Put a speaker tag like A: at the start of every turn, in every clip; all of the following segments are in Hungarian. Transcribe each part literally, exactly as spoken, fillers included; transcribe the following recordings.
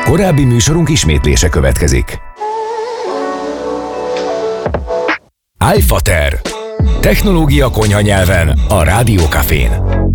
A: Korábbi műsorunk ismétlése következik. iFater. Technológia konyha nyelven a Rádiókafén.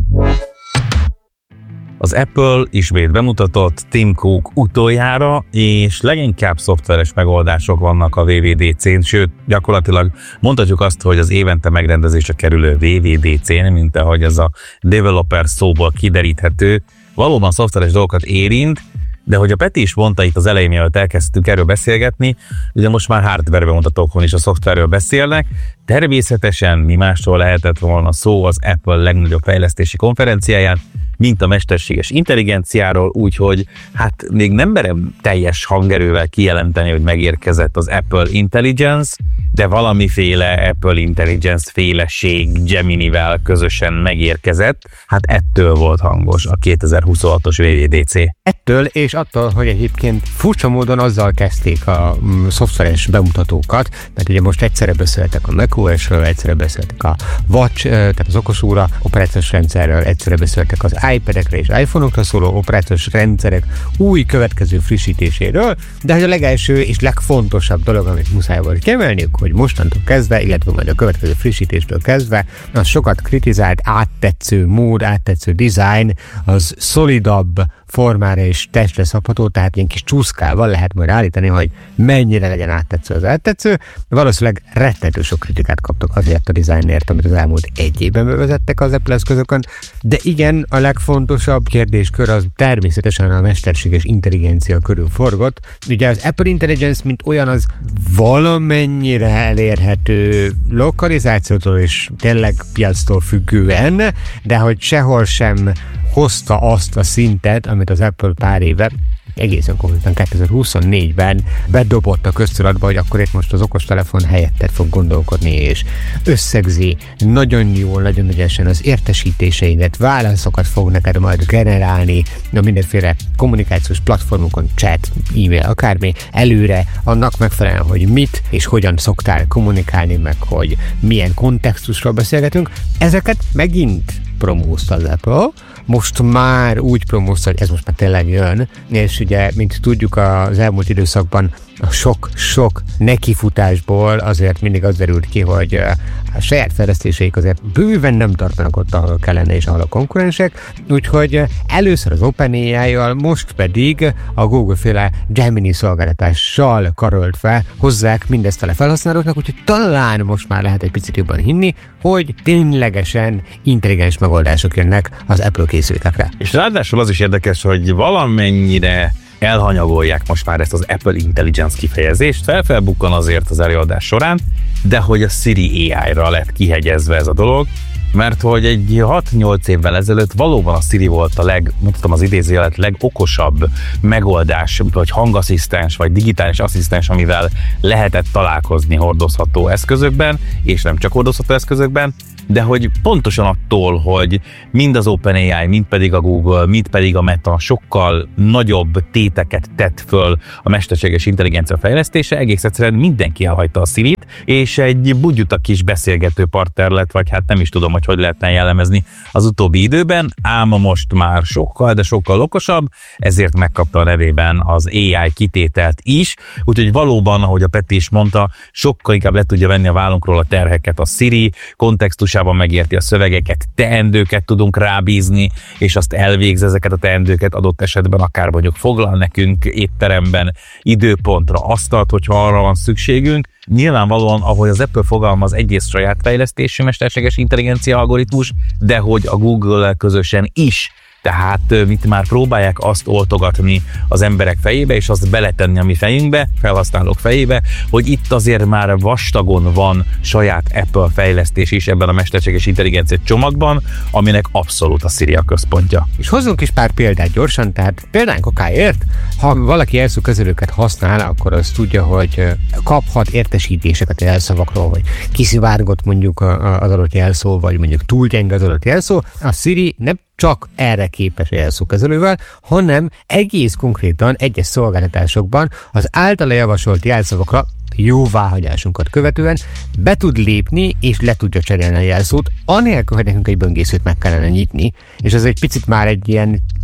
B: Az Apple ismét bemutatott Tim Cook utoljára, és leginkább szoftveres megoldások vannak a dupla vé dé cén, sőt, gyakorlatilag mondhatjuk azt, hogy az évente megrendezésre kerülő dupla vé dé cén, mint ahogy ez a developer szóból kideríthető, valóban szoftveres dolgokat érint, de hogy a Peti is mondta itt az elején, mielőtt elkezdtünk erről beszélgetni, ugye most már hardware bemutatókon is a szoftverről beszélnek, természetesen mi másról lehetett volna szó az Apple legnagyobb fejlesztési konferenciáján, mint a mesterséges intelligenciáról, úgyhogy hát még nem merem teljes hangerővel kijelenteni, hogy megérkezett az Apple Intelligence, de valamiféle Apple Intelligence féleség Geminivel közösen megérkezett. Hát ettől volt hangos a kétezer-huszonhatos dupla vé dé cé.
C: Ettől és attól, hogy egyébként furcsa módon azzal kezdték a mm, szoftveres bemutatókat, mert ugye most egyszerre beszéltek a macOS-ről, egyszerre beszéltek a Watch, tehát az okosóra operációs rendszerről, egyszerre beszéltek az iPad-ekre és iPhone-okra szóló operációs rendszerek új következő frissítéséről, de hogy a legelső és legfontosabb dolog, amit muszáj volt kiemelniük, hogy mostantól kezdve, illetve majd a következő frissítéstől kezdve, az sokat kritizált áttetsző mód, áttetsző design, az szolidabb formára és testre szabható, tehát ilyen kis csúszkával lehet majd állítani, hogy mennyire legyen áttetsző az áttetsző. Valószínűleg rettenető sok kritikát kaptak azért a dizájnért, amit az elmúlt egy évben bevezettek az Apple eszközökön, de igen, a legfontosabb kérdéskör az természetesen a mesterséges intelligencia körül forgott. Ugye az Apple Intelligence, mint olyan, az valamennyire elérhető lokalizációtól és tényleg piactól függően, de hogy sehol sem hozta azt a szintet, amit az Apple pár éve, egészen konkrétan kétezer-huszonnégyben bedobott a köztudatba, hogy akkor itt most az okostelefon helyettet fog gondolkodni, és összegzi nagyon jól, nagyon ügyesen az értesítéseidet, válaszokat fog neked majd generálni a mindenféle kommunikációs platformokon, chat, e-mail, akármi, előre annak megfelelően, hogy mit és hogyan szoktál kommunikálni, meg hogy milyen kontextusról beszélgetünk. Ezeket megint promózta az Apple. Most már úgy promózta, hogy ez most már tényleg jön, és ugye, mint tudjuk, az elmúlt időszakban a sok-sok nekifutásból azért mindig az derült ki, hogy a saját fejlesztéseik azért bőven nem tartanak ott, ahol kellene és ahol a konkurensek, úgyhogy először az OpenAI-jal, most pedig a Google-féle Gemini szolgáltatással karöltve hozzák mindezt a felhasználóknak, úgyhogy talán most már lehet egy picit jobban hinni, hogy ténylegesen intelligens megoldások jönnek az Apple készülékekre.
B: És ráadásul az is érdekes, hogy valamennyire elhanyagolják most már ezt az Apple Intelligence kifejezést, felfelbukkan azért az előadás során, de hogy a Siri á í-ra lett kihegyezve ez a dolog, mert hogy egy hat-nyolc évvel ezelőtt valóban a Siri volt a leg, mondhatom az idézőjelet, legokosabb megoldás, vagy hangasszisztens, vagy digitális asszisztens, amivel lehetett találkozni hordozható eszközökben, és nem csak hordozható eszközökben, de hogy pontosan attól, hogy mind az OpenAI, mind pedig a Google, mind pedig a Meta sokkal nagyobb téteket tett föl a mesterséges intelligencia fejlesztése, egész egyszerűen mindenki elhagyta a Sirit, és egy bugyuta kis beszélgető partner lett, vagy hát nem is tudom, hogy hogy lehetne jellemezni az utóbbi időben, ám most már sokkal, de sokkal okosabb, ezért megkapta a nevében az á i kitételt is, úgyhogy valóban, ahogy a Peti is mondta, sokkal inkább le tudja venni a vállunkról a terheket a Siri, kontextusában megérti a szövegeket, teendőket tudunk rábízni, és azt elvégz ezeket a teendőket, adott esetben akár mondjuk foglal nekünk étteremben időpontra asztalt, hogyha arra van szükségünk. Nyilvánvalóan, ahogy az Apple fogalmaz, egyrészt saját fejlesztésű mesterséges intelligencia algoritmus, de hogy a Google-lel közösen is. Tehát mit már próbálják azt oltogatni az emberek fejébe, és azt beletenni a mi fejünkbe, felhasználók fejébe, hogy itt azért már vastagon van saját Apple fejlesztés is ebben a mesterséges intelligencia csomagban, aminek abszolút a Siri a központja.
C: És hozzunk is pár példát gyorsan, tehát példánk okáért, ha valaki jelszókezelőket használ, akkor az tudja, hogy kaphat értesítéseket a jelszavakról, hogy kiszivárgott mondjuk az adott jelszó, vagy mondjuk túl gyenge az adott jelszó. A Siri nem csak erre képes jelszókezelővel, hanem egész konkrétan egyes szolgáltatásokban az általa javasolt jelszavakra jóváhagyásunkat követően be tud lépni és le tudja cserélni a jelszót, anélkül, hogy nekünk egy böngészőt meg kellene nyitni, és ez egy picit már egy ilyen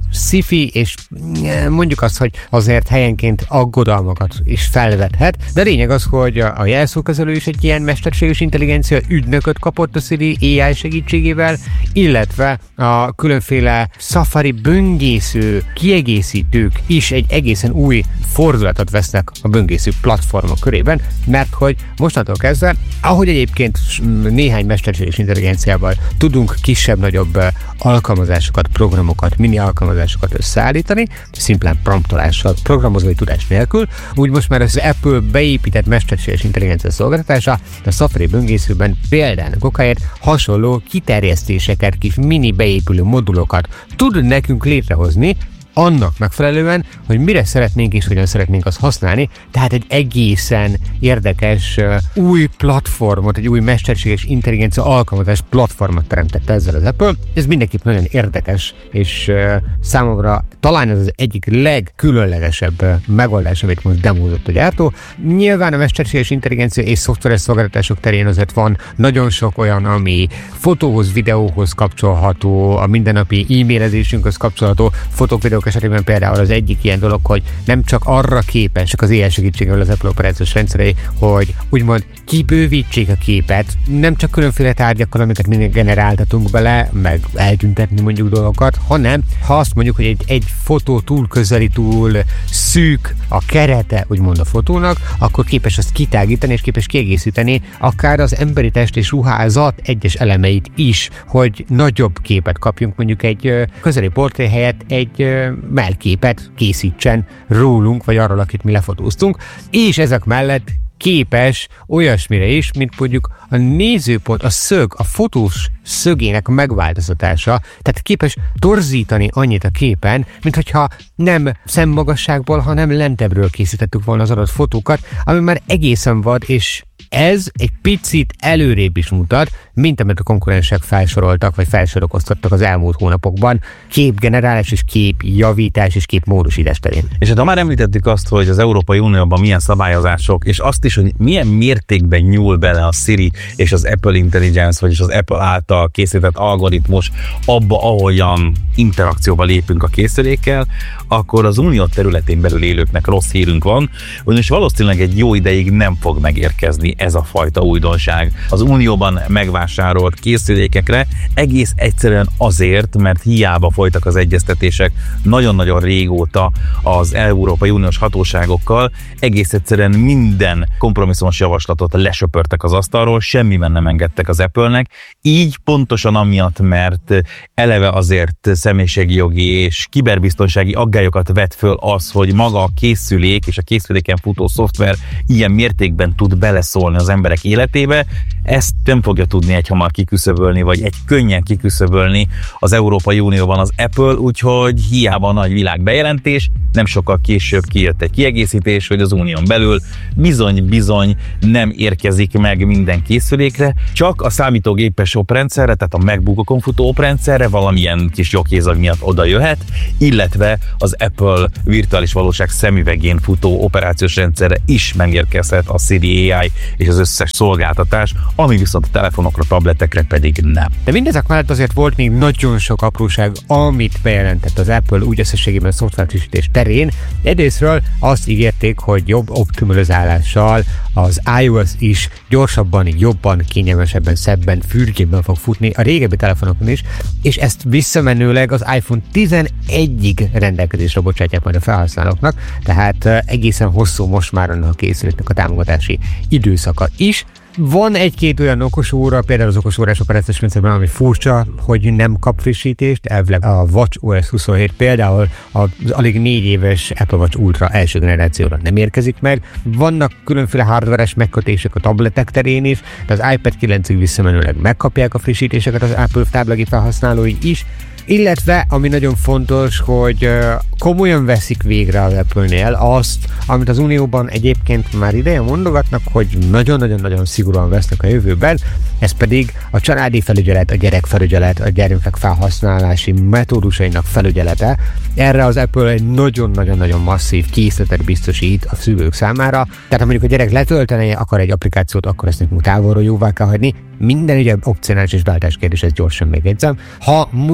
C: sci-fi, és mondjuk azt, hogy azért helyenként aggodalmakat is felvethet, de lényeg az, hogy a jelszókezelő is egy ilyen mesterséges intelligencia ügynököt kapott a Siri á i segítségével, illetve a különféle Safari böngésző kiegészítők is egy egészen új fordulatot vesznek a böngésző platformok körében, mert hogy mostantól kezdve, ahogy egyébként néhány mesterséges intelligenciával tudunk kisebb-nagyobb alkalmazásokat, programokat, mini alkalmazásokat összeállítani, szimplán promptolással, programozói tudás nélkül, úgy most már az Apple beépített mesterséges intelligencia szolgáltatása a Safari böngészőben például okáért hasonló kiterjesztéseket, kis mini beépülő modulokat tud nekünk létrehozni, annak megfelelően, hogy mire szeretnénk és hogyan szeretnénk azt használni, tehát egy egészen érdekes uh, új platformot, egy új mesterséges intelligencia alkalmazás platformot teremtett ezzel az Apple. Ez mindenképp nagyon érdekes, és uh, számomra talán ez az egyik legkülönlegesebb uh, megoldás, amit most demózott a gyártó. Nyilván a mesterséges intelligencia és szoftveres szolgáltatások terén azért van nagyon sok olyan, ami fotóhoz, videóhoz kapcsolható, a mindennapi e-mailezésünkhöz kapcsolható, fotók, videók esetében például az egyik ilyen dolog, hogy nem csak arra képesek az á i segítségével az Apple operációs rendszerei, hogy úgymond kibővítsék a képet, nem csak különféle tárgyakkal, amiket mindig generáltatunk bele, meg eltüntetni mondjuk dolgokat, hanem ha azt mondjuk, hogy egy, egy fotó túl közeli, túl szűk a kerete, úgymond a fotónak, akkor képes azt kitágítani és képes kiegészíteni akár az emberi test és ruházat egyes elemeit is, hogy nagyobb képet kapjunk, mondjuk egy közeli portré helyett egy mellképet készítsen rólunk, vagy arról, akit mi lefotóztunk, és ezek mellett képes olyasmire is, mint mondjuk a nézőpont, a szög, a fotós szögének a megváltoztatása, tehát képes torzítani annyit a képen, mint hogyha nem szemmagasságból, hanem lentebbről készítettük volna az adott fotókat, ami már egészen vad, és ez egy picit előrébb is mutat, mint amit a konkurensek felsoroltak, vagy felsorokoztattak az elmúlt hónapokban képgenerálás és képjavítás és képmódosítás terén.
B: És hát ha már említettük azt, hogy az Európai Unióban milyen szabályozások, és azt is, hogy milyen mértékben nyúl bele a Siri és az Apple Intelligence, vagyis az Apple által készített algoritmus abba, ahogyan interakcióba lépünk a készülékkel, akkor az unió területén belül élőknek rossz hírünk van, ugyanis valószínűleg egy jó ideig nem fog megérkezni ez a fajta újdonság az unióban megvásárolt készülékekre, egész egyszerűen azért, mert hiába folytak az egyeztetések nagyon-nagyon régóta az Európai Uniós hatóságokkal, egész egyszerűen minden kompromisszumos javaslatot lesöpörtek az asztalról, semmiben nem engedtek az Apple-nek, így pontosan amiatt, mert eleve azért személyiségi jogi és kiberbiztonsági aggályokat vet föl az, hogy maga a készülék és a készüléken futó szoftver ilyen mértékben tud beleszólni az emberek életébe, ezt nem fogja tudni egyhamar kiküszöbölni, vagy egy könnyen kiküszöbölni az Európai Unióban az Apple, úgyhogy hiába nagy világ bejelentés, nem sokkal később kijött egy kiegészítés, hogy az unión belül bizony-bizony nem érkezik meg minden készülékre, csak a számítógépes oprendszerre, tehát a MacBookokon futó oprendszerre valamilyen kis joghézag miatt oda jöhet, illetve az Apple virtuális valóság szemüvegén futó operációs rendszerre is megérkezhet a Siri á i és az összes szolgáltatás, ami viszont a telefonokra, tabletekre pedig nem.
C: De mindezek mellett azért volt még nagyon sok apróság, amit bejelentett az Apple úgy összességében a szoftverfrissítés terén. Egyrésztről azt ígérték, hogy jobb optimalizálással az iOS is gyorsabban, jobban, kényelmesebben, szebben, fürgébben fog futni a régebbi telefonokon is, és ezt visszamenőleg az iPhone tizenegyig rendelkezésre bocsátják majd a felhasználóknak, tehát egészen hosszú most már annak a készüléknek a támogatási időszaka is. Van egy-két olyan okosóra, például az okosórás operációs rendszerben, ami furcsa, hogy nem kap frissítést, elvileg a WatchOS huszonhét például az alig négy éves Apple Watch Ultra első generációra nem érkezik meg. Vannak különféle hardveres megkötések a tabletek terén is, de az iPad kilencig visszamenőleg megkapják a frissítéseket az Apple táblagép felhasználói is, illetve, ami nagyon fontos, hogy komolyan veszik végre az Apple-nél azt, amit az Unióban egyébként már ideje mondogatnak, hogy nagyon-nagyon-nagyon szigorúan vesznek a jövőben, ez pedig a családi felügyelet, a gyerekfelügyelet, a gyermekek felhasználási metódusainak felügyelete. Erre az Apple egy nagyon-nagyon-nagyon masszív készletet biztosít a szülők számára, tehát ha mondjuk a gyerek letölteni akar egy applikációt, akkor ezt nekünk távolról jóvá kell hagyni. Minden ugye opcionális és váltás kérdés, ezt gyorsan megjegyzem. Ha mondjuk a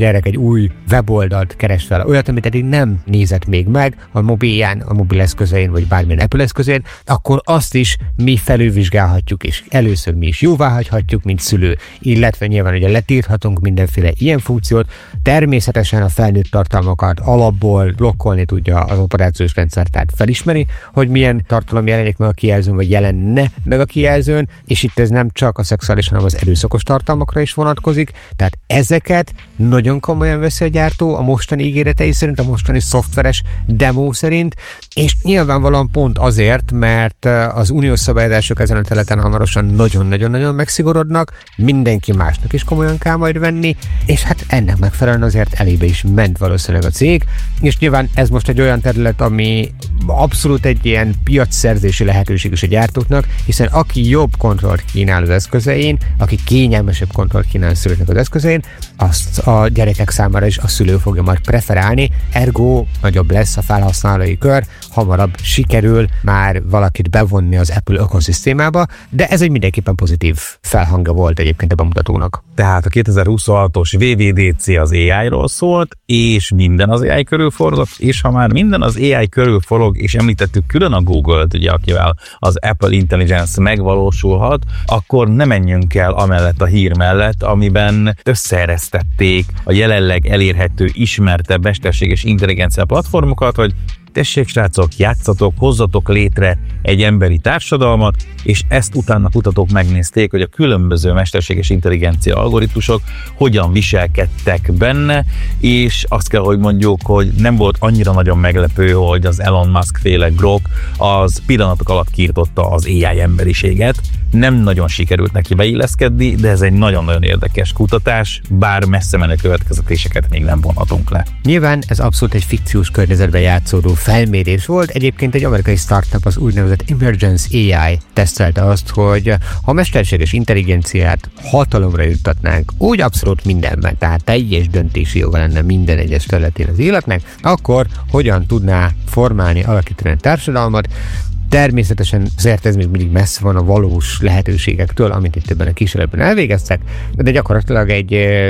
C: gyerek egy új weboldalt keres fel, olyat, amit eddig nem nézett még meg a mobilján, a mobil eszközein, vagy bármilyen Apple eszközén, akkor azt is mi felülvizsgálhatjuk, és először mi is jóváhagyhatjuk, mint szülő, illetve nyilván ugye letilthatunk mindenféle ilyen funkciót. Természetesen a felnőtt tartalmakat alapból blokkolni tudja az operációs rendszer, tehát felismeri, hogy milyen tartalom jelenik meg a kijelzőn, vagy jelenne meg a kijelzőn, és itt ez nem csak a szexuális, hanem az erőszakos tartalmakra is vonatkozik, tehát ezeket nagyon komolyan veszi a gyártó a mostani ígéretei szerint, a mostani szoftveres demo szerint, és nyilvánvalóan pont azért, mert az uniós szabályozások ezen a területen hamarosan nagyon-nagyon-nagyon megszigorodnak, mindenki másnak is komolyan kell majd venni, és hát ennek megfelelően azért elébe is ment valószínűleg a cég, és nyilván ez most egy olyan terület, ami abszolút egy ilyen piacszerzési lehetőség is a gyártóknak, hiszen aki jobb kontrollt kínál az eszközein, aki kényelmesebb kontrollt kínál a szülőknek az eszközein, azt a gyerekek számára is a szülő fogja majd preferálni, ergo nagyobb lesz a felhasználói kör, hamarabb sikerül már valakit bevonni az Apple ökoszisztémába, de ez egy mindenképpen pozitív felhangja volt egyébként a bemutatónak.
B: Tehát a kétezer-huszonhatos dupla vé dé cé az á í-ról szólt, és minden az á í körül forgott, és ha már minden az á í körül forog, és említettük külön a Google-t, ugye, akivel az Apple Intelligence megvalósulhat, akkor ne menjünk el amellett a hír mellett, amiben összeeresztették a jelenleg elérhető, ismertebb mesterséges intelligencia platformokat, hogy tessék, srácok, játszatok, hozzatok létre egy emberi társadalmat, és ezt utána kutatók megnézték, hogy a különböző mesterséges intelligencia algoritmusok hogyan viselkedtek benne, és azt kell, hogy mondjuk, hogy nem volt annyira nagyon meglepő, hogy az Elon Musk féle Grok az pillanatok alatt kiirtotta az á í emberiséget. Nem nagyon sikerült neki beilleszkedni, de ez egy nagyon-nagyon érdekes kutatás, bár messze menő következtetéseket még nem vonhatunk le.
C: Nyilván ez abszolút egy fikciós környezetben játszódó felmérés volt. Egyébként egy amerikai startup, az úgynevezett Emergence á í tesztelte azt, hogy ha mesterséges intelligenciát hatalomra juttatnánk, úgy abszolút mindenben, tehát teljes döntési joga lenne minden egyes területén az életnek, akkor hogyan tudná formálni, alakítani a társadalmat. Természetesen azért ez még mindig messze van a valós lehetőségektől, amit itt ebben a kísérletben elvégeztek, de gyakorlatilag egy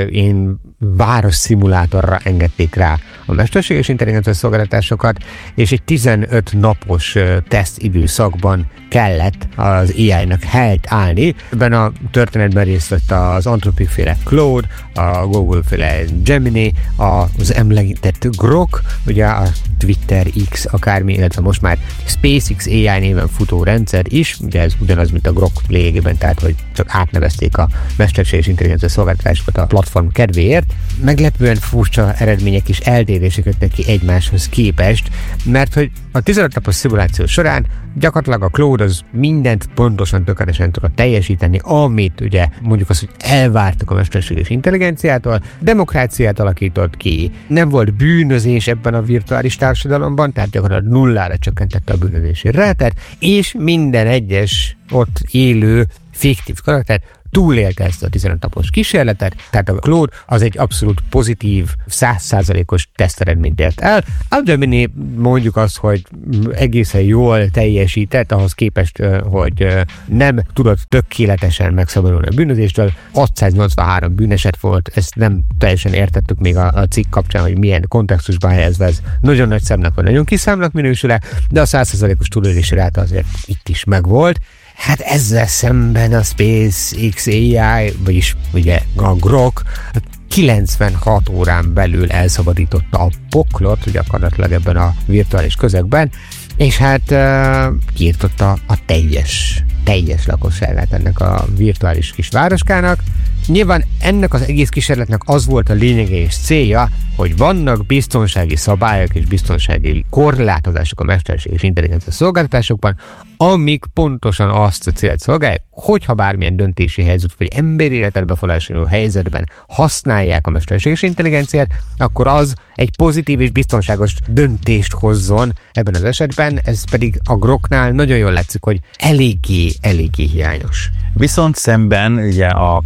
C: én város szimulátorra engedték rá a mesterséges intelligencia szolgáltatásokat, és egy tizenöt napos tesztidőszakban kellett az á í-nak helyt állni. Ebben a történetben részt vett az Anthropic-féle Claude, a Google-féle Gemini, az emlegetett Grok, ugye a Twitter X akármi, illetve most már SpaceX á í néven futó rendszer is, ugye ez ugyanaz, mint a Grok lényegében, tehát hogy csak átnevezték a mesterséges intelligencia szolgáltatásokat a platform kedvéért. Meglepően furcsa eredmények is eltérések jöttek ki egymáshoz képest, mert hogy a tizenöt napos szimuláció során gyakorlatilag a Claude az mindent pontosan tökéletesen tudott teljesíteni, amit ugye mondjuk azt, hogy elvártak a mesterséges intelligenciától, demokráciát alakított ki, nem volt bűnözés ebben a virtuális társadalomban, tehát gyakorlatilag nullára csökkentette a bűnözési rátet, és minden egyes ott élő fiktív karakter túlélte ezt a tizenöt napos kísérletet, tehát a Claude az egy abszolút pozitív, száz százalékos teszteredményt ért el. A Gemini mondjuk azt, hogy egészen jól teljesített, ahhoz képest, hogy nem tudott tökéletesen megszabadulni a bűnözéstől. hatszáznyolcvanhárom bűneset volt, ezt nem teljesen értettük még a, a cikk kapcsán, hogy milyen kontextusban helyezve ez nagyon nagy szemnek, vagy nagyon kis számnak minősül, de a száz százalékos túlélési ráta azért itt is megvolt. Hát ezzel szemben a SpaceX á í, vagyis ugye a Grok kilencvenhat órán belül elszabadította a poklot, ugye gyakorlatilag ebben a virtuális közegben, és hát uh, kiirtotta a teljes, teljes lakosságát ennek a virtuális kis városkának. Nyilván ennek az egész kísérletnek az volt a lényege és célja, hogy vannak biztonsági szabályok és biztonsági korlátozások a mesterséges intelligencia szolgáltatásokban, amik pontosan azt a célt szolgálják, hogyha bármilyen döntési helyzet vagy emberi életet befolyásoló helyzetben használják a mesterséges intelligenciát, akkor az egy pozitív és biztonságos döntést hozzon ebben az esetben, ez pedig a Groknál nagyon jól látszik, hogy eléggé, eléggé hiányos.
B: Viszont szemben ugye a Claude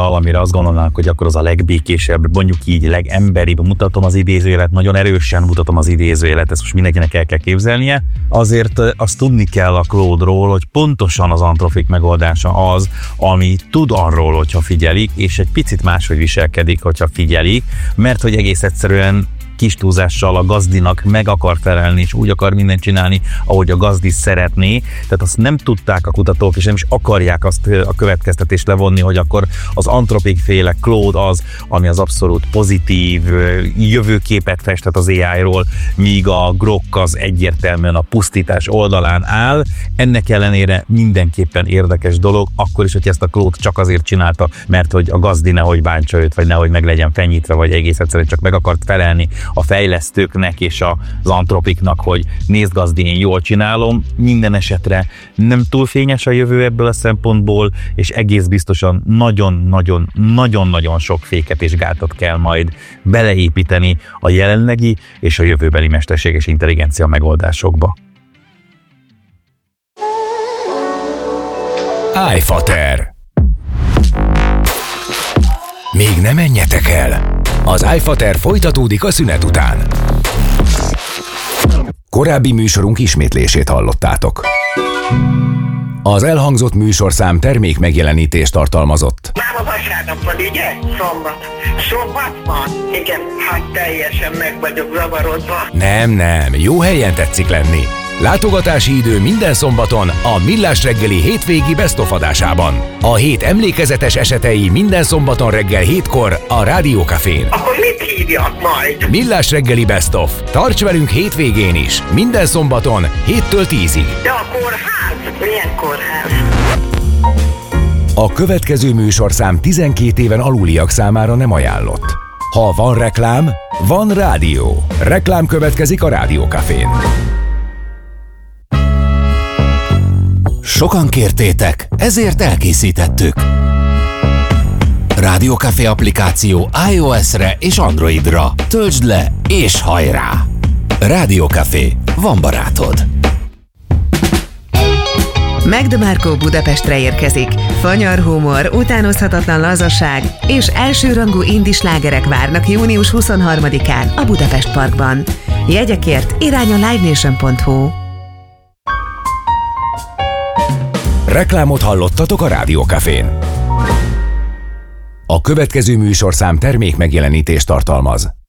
B: oldal, amire azt gondolnánk, hogy akkor az a legbékésebb, mondjuk így legemberibb, mutatom az idézőjelet, nagyon erősen mutatom az idézőjelet, ezt most mindenkinek el kell képzelnie. Azért azt tudni kell a Claude-ról, hogy pontosan az Anthropic megoldása az, ami tud arról, hogyha figyelik, és egy picit máshogy viselkedik, hogyha figyelik, mert hogy egész egyszerűen kis túlzással a gazdinak meg akar felelni, és úgy akar mindent csinálni, ahogy a gazdi szeretné. Tehát azt nem tudták a kutatók, és nem is akarják azt a következtetést levonni, hogy akkor az Anthropic féle Claude az, ami az abszolút pozitív jövőképet festett az á í-ról, míg a Grok az egyértelműen a pusztítás oldalán áll. Ennek ellenére mindenképpen érdekes dolog, akkor is, hogy ezt a Claude csak azért csinálta, mert hogy a gazdi nehogy bántsa őt, vagy nehogy meg legyen fenyítve, vagy egész egyszerűen csak meg akart felelni a fejlesztőknek és az Anthropicnak, hogy nézd gazdi, én jól csinálom. Minden esetre nem túl fényes a jövő ebből a szempontból, és egész biztosan nagyon-nagyon-nagyon-nagyon sok féket és gátat kell majd beleépíteni a jelenlegi és a jövőbeli mesterséges intelligencia megoldásokba.
A: iFater. Még ne menjetek el! Az iFater folytatódik a szünet után. Korábbi műsorunk ismétlését hallottátok. Az elhangzott műsorszám termék megjelenítést tartalmazott.
D: Már a vasárnap van, ugye? Szombat. Szombat van? Igen, hát teljesen meg vagyok zavarodva.
A: Nem, nem, jó helyen tetszik lenni. Látogatási idő minden szombaton a Millás reggeli hétvégi Best of adásában. A hét emlékezetes esetei minden szombaton reggel hétkor a Rádió Cafén.
D: Akkor mit hívjak majd?
A: Millás reggeli Best of. Tarts velünk hétvégén is, minden szombaton héttől tízig.
D: De a kórház? Milyen kórház?
A: A következő műsorszám tizenkét éven aluliak számára nem ajánlott. Ha van reklám, van rádió. Reklám következik a Rádió Cafén.
E: Sokan kértétek, ezért elkészítettük. Rádió Café applikáció iOS-re és Androidra. Töltsd le és hajrá! Rádió Café, van barátod.
F: Megdemarco Budapestre érkezik. Fanyar humor, utánozhatatlan lazaság és elsőrangú indie slágerek várnak június huszonharmadikán a Budapest Parkban. Jegyekért irány a livenation pont hu.
A: Reklámot hallottatok a Rádió Cafén. A következő műsorszám termék megjelenítést tartalmaz.